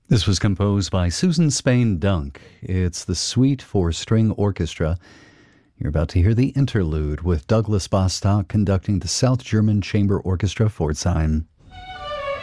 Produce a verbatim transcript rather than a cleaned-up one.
This was composed by Susan Spain Dunk. It's the Suite for String Orchestra. You're about to hear the interlude with Douglas Bostock conducting the South German Chamber Orchestra Pforzheim.